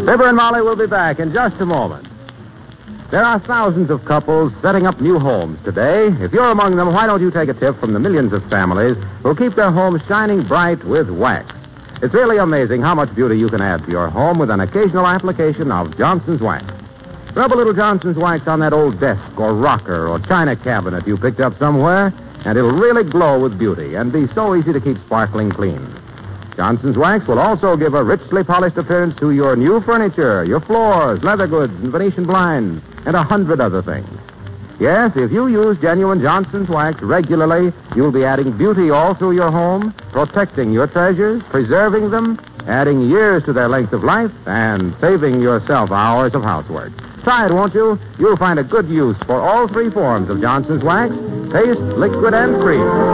Fibber and Molly will be back in just a moment. There are thousands of couples setting up new homes today. If you're among them, why don't you take a tip from the millions of families who keep their homes shining bright with wax? It's really amazing how much beauty you can add to your home with an occasional application of Johnson's Wax. Rub a little Johnson's Wax on that old desk or rocker or china cabinet you picked up somewhere, and it'll really glow with beauty and be so easy to keep sparkling clean. Johnson's Wax will also give a richly polished appearance to your new furniture, your floors, leather goods, and Venetian blinds, and 100 other things. Yes, if you use genuine Johnson's Wax regularly, you'll be adding beauty all through your home, protecting your treasures, preserving them, adding years to their length of life, and saving yourself hours of housework. Try it, won't you? You'll find a good use for all three forms of Johnson's Wax: paste, liquid, and cream.